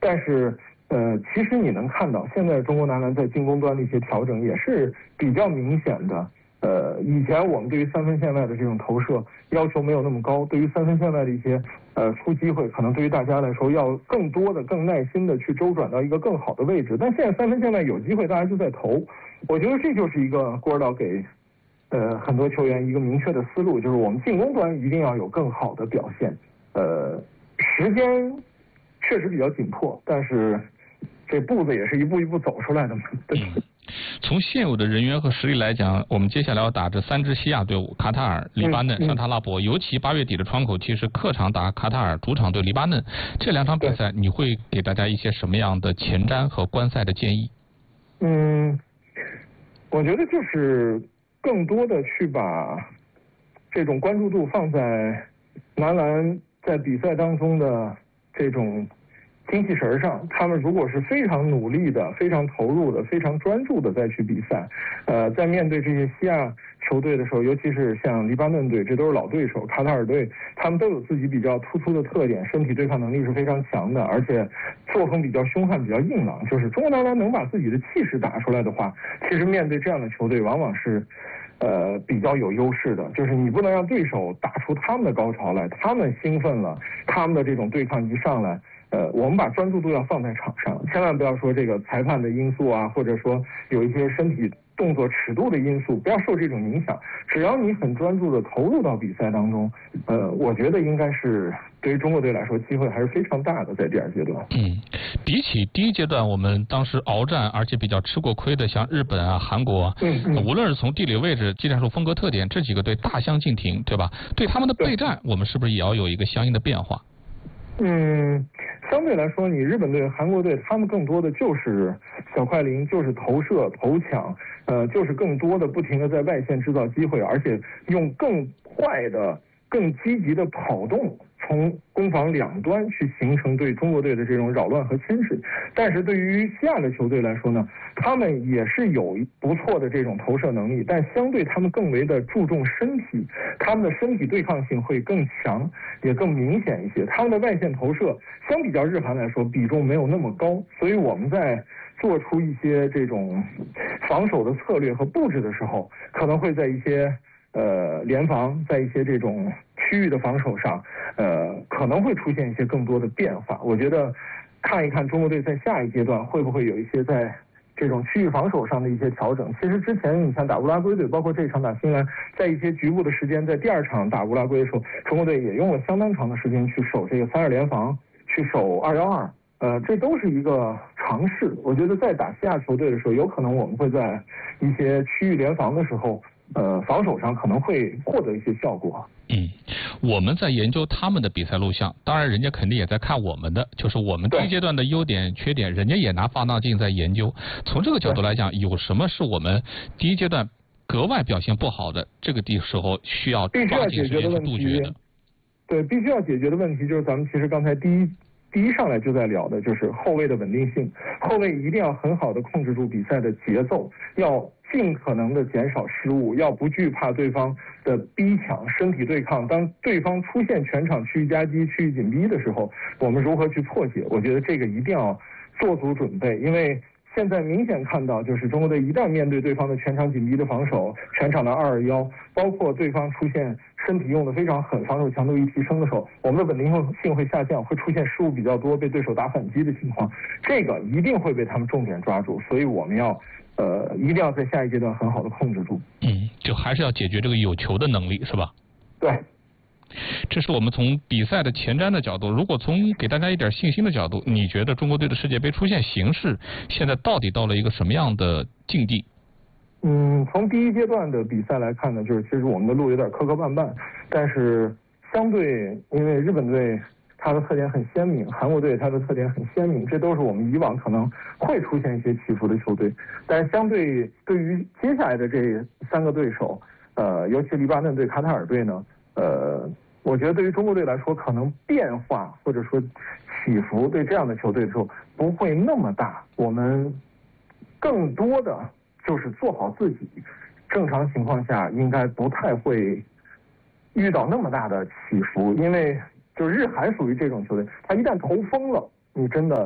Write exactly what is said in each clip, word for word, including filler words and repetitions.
但是呃，其实你能看到，现在中国男篮在进攻端的一些调整也是比较明显的。呃，以前我们对于三分线外的这种投射要求没有那么高，对于三分线外的一些呃出机会，可能对于大家来说要更多的、更耐心的去周转到一个更好的位置。但现在三分线外有机会，大家就在投。我觉得这就是一个郭指导给呃很多球员一个明确的思路，就是我们进攻端一定要有更好的表现。呃，时间确实比较紧迫，但是这步子也是一步一步走出来的嘛。对。 嗯，从现有的人员和实力来讲，我们接下来要打这三支西亚队伍：卡塔尔、黎巴嫩、沙特阿拉伯。尤其八月底的窗口期是客场打卡塔尔，主场对黎巴嫩。这两场比赛，你会给大家一些什么样的前瞻和观赛的建议？ 嗯，我觉得就是更多的去把这种关注度放在男篮在比赛当中的这种精气神上，他们如果是非常努力的、非常投入的、非常专注的再去比赛，呃，在面对这些西亚球队的时候，尤其是像黎巴嫩队，这都是老对手，卡塔尔队，他们都有自己比较突出的特点，身体对抗能力是非常强的，而且作风比较凶悍、比较硬朗。就是中国男篮能把自己的气势打出来的话，其实面对这样的球队，往往是呃比较有优势的。就是你不能让对手打出他们的高潮来，他们兴奋了，他们的这种对抗一上来。呃，我们把专注度要放在场上，千万不要说这个裁判的因素啊，或者说有一些身体动作尺度的因素，不要受这种影响。只要你很专注的投入到比赛当中，呃，我觉得应该是对于中国队来说，机会还是非常大的，在第二阶段。 嗯，比起第一阶段，我们当时鏖战，而且比较吃过亏的，像日本啊、韩国， 嗯嗯， 无论是从地理位置、技战术风格特点，这几个队大相径庭，对吧？对他们的备战，我们是不是也要有一个相应的变化？ 嗯，相对来说，你日本队、韩国队，他们更多的就是小快灵，就是投射、投抢，呃，就是更多的不停的在外线制造机会，而且用更快的、更积极的跑动，从攻防两端去形成对中国队的这种扰乱和牵制。但是对于西亚的球队来说呢，他们也是有不错的这种投射能力，但相对他们更为的注重身体，他们的身体对抗性会更强，也更明显一些。他们的外线投射相比较日韩来说比重没有那么高，所以我们在做出一些这种防守的策略和布置的时候，可能会在一些呃联防，在一些这种区域的防守上，呃可能会出现一些更多的变化。我觉得看一看中国队在下一阶段会不会有一些在这种区域防守上的一些调整。其实之前你像打乌拉圭队，包括这场打新西兰，在一些局部的时间，在第二场打乌拉圭的时候，中国队也用了相当长的时间去守这个三二联防，去守二幺二，呃，这都是一个尝试。我觉得在打西亚球队的时候，有可能我们会在一些区域联防的时候，呃，防守上可能会获得一些效果。 嗯，我们在研究他们的比赛录像，当然人家肯定也在看我们的，就是我们第一阶段的优点缺点，人家也拿放大镜在研究。从这个角度来讲，有什么是我们第一阶段格外表现不好的，这个地时候需要抓紧时间去杜绝的。 对，必须要解决的问题就是咱们其实刚才第一第一上来就在聊的，就是后卫的稳定性，后卫一定要很好的控制住比赛的节奏，要尽可能的减少失误，要不惧怕对方的逼抢、身体对抗。当对方出现全场区域夹击、区域紧逼的时候，我们如何去破解？我觉得这个一定要做足准备，因为现在明显看到，就是中国队一旦面对对方的全场紧逼的防守，全场的二二幺，包括对方出现身体用的非常狠，防守强度一提升的时候，我们的稳定性会下降，会出现失误比较多，被对手打反击的情况，这个一定会被他们重点抓住，所以我们要呃一定要在下一阶段很好的控制住。 嗯，就还是要解决这个有球的能力，是吧？ 对。 这是我们从比赛的前瞻的角度。如果从给大家一点信心的角度，你觉得中国队的世界杯出现形势现在到底到了一个什么样的境地？ 嗯，从第一阶段的比赛来看呢，就是其实我们的路有点磕磕绊绊，但是相对因为日本队它的特点很鲜明，韩国队它的特点很鲜明，这都是我们以往可能会出现一些起伏的球队。但是相对对于接下来的这三个对手，呃，尤其黎巴嫩队、卡塔尔队呢，呃，我觉得对于中国队来说，可能变化或者说起伏对这样的球队的时候不会那么大。我们更多的就是做好自己，正常情况下应该不太会遇到那么大的起伏，因为就是日韩属于这种球队，他一旦头疯了，你真的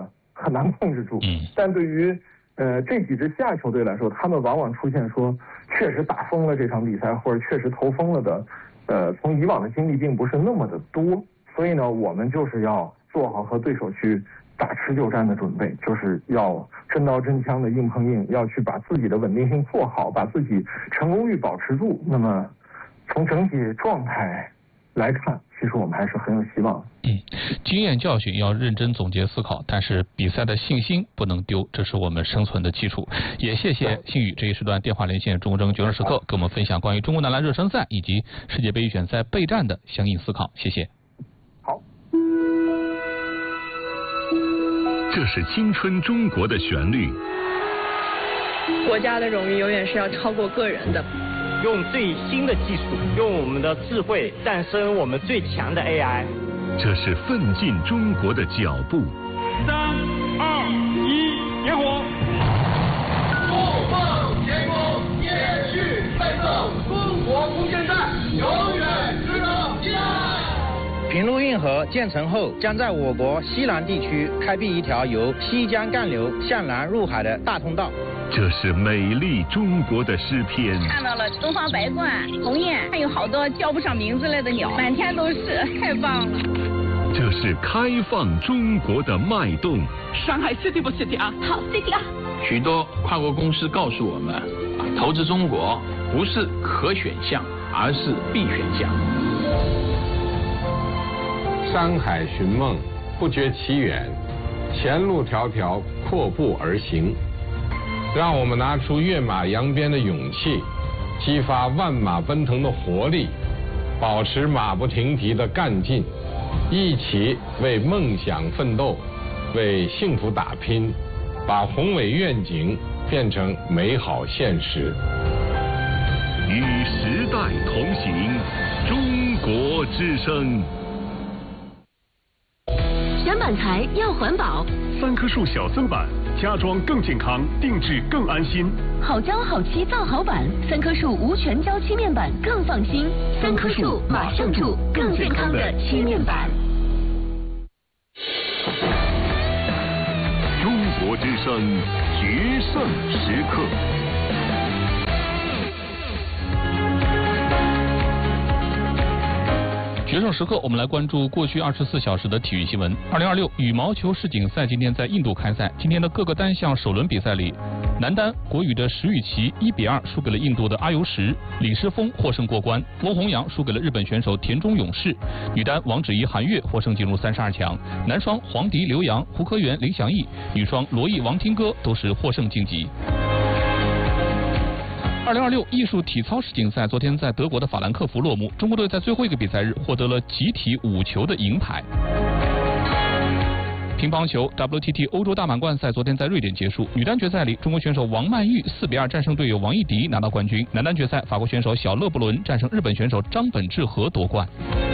很难控制住。嗯，但对于呃这几支下球队来说，他们往往出现说确实打疯了这场比赛，或者确实投疯了的，呃，从以往的经历并不是那么的多。所以呢，我们就是要做好和对手去打持久战的准备，就是要真刀真枪的硬碰硬，要去把自己的稳定性做好，把自己成功率保持住。那么从整体状态来看，其实我们还是很有希望。 嗯，经验教训要认真总结思考，但是比赛的信心不能丢，这是我们生存的基础。也谢谢星宇这一时段电话连线中国争决胜时刻，给我们分享关于中国男篮热身赛以及世界杯预选赛备战的相应思考，谢谢。 好。 这是青春中国的旋律。 国家的荣誉永远是要超过个人的。 用最新的技术，用我们的智慧战胜我们最强的 A I。 这是奋进中国的脚步。 三二一，点火！ 不放前功，延续奋斗，中国空间站永远值得期待。 平陆运河建成后，将在我国西南地区开辟一条由西江干流向南入海的大通道。 这是美丽中国的诗篇。 看到了东方白鹳、鸿雁，还有好多叫不上名字类的鸟，满天都是，太棒了。 这是开放中国的脉动。 上海 City 不 City 啊？ 好 City 啊！ 许多跨国公司告诉我们，投资中国不是可选项，而是必选项。 山海寻梦，不觉其远，前路迢迢，阔步而行。让我们拿出跃马扬鞭的勇气，激发万马奔腾的活力，保持马不停蹄的干劲，一起为梦想奋斗，为幸福打拼，把宏伟愿景变成美好现实。 与时代同行，中国之声。 选板材要环保， 三棵树小森板，家装更健康，定制更安心。 好胶好漆造好板，三棵树无全胶漆面板更放心。三棵树马上住更健康的漆面板。 中国之声决胜时刻。 决胜时刻，我们来关注过去二十四小时的体育新闻。二零二六羽毛球世锦赛今天在印度开赛，今天的各个单项首轮比赛里，男单国羽的石宇奇一比二输给了印度的阿尤什，李诗峰获胜过关，翁宏阳输给了日本选手田中勇士。女单王芷怡韩悦获胜进入三十二强，男双黄迪刘洋、胡科元林祥义，女双罗毅王听歌都是获胜晋级。二零二六艺术体操世锦赛昨天在德国的法兰克福落幕，中国队在最后一个比赛日获得了集体五球的银牌。乒乓球 W T T 欧洲大满贯赛昨天在瑞典结束，女单决赛里，中国选手王曼玉四比二战胜队友王艺迪拿到冠军；男单决赛，法国选手小勒布伦战胜日本选手张本智和夺冠。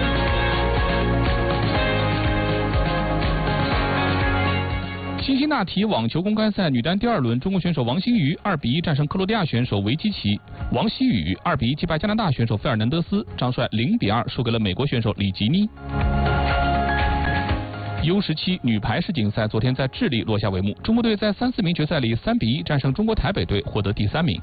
辛辛那提网球公开赛女单第二轮，中国选手王欣瑜二比一战胜克罗地亚选手维基奇，王希雨二比一击败加拿大选手费尔南德斯，张帅零比二输给了美国选手里吉尼。U 十七女排世锦赛昨天在智利落下帷幕，中国队在三四名决赛里三比一战胜中国台北队，获得第三名。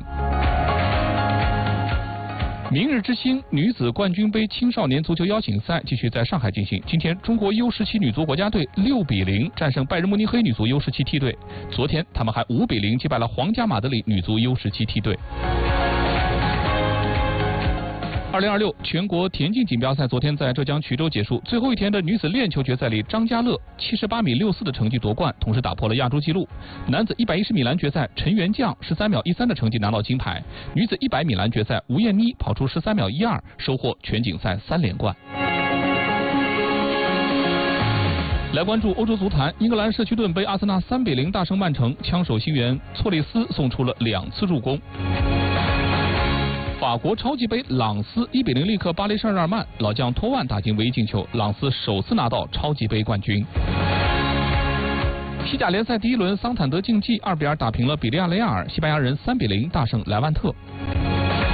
明日之星女子冠军杯青少年足球邀请赛继续在上海进行。今天，中国 U 十七女足国家队六比零战胜拜仁慕尼黑女足 U 十七梯队。昨天，他们还五比零击败了皇家马德里女足 U 十七梯队。二零二六全国田径锦标赛昨天在浙江衢州结束，最后一天的女子链球决赛里，张家乐七十八米六四的成绩夺冠，同时打破了亚洲纪录。男子一百一十米栏决赛，陈元将十三秒一三的成绩拿到金牌。女子一百米栏决赛，吴艳妮跑出十三秒一二，收获全锦赛三连冠。来关注欧洲足坛，英格兰社区盾杯，阿森纳三比零大胜曼城，枪手新援措利斯送出了两次助攻。法国超级杯，朗斯一比零力克巴黎圣日耳曼，老将托万打进唯一进球，朗斯首次拿到超级杯冠军。西甲联赛第一轮，桑坦德竞技二比二打平了比利亚雷亚尔，西班牙人三比零大胜莱万特。